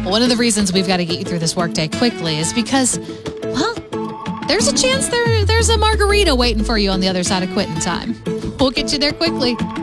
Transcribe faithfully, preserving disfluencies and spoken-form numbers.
One of the reasons we've got to get you through this workday quickly is because, well, there's a chance there there's a margarita waiting for you on the other side of quitting time. We'll get you there quickly.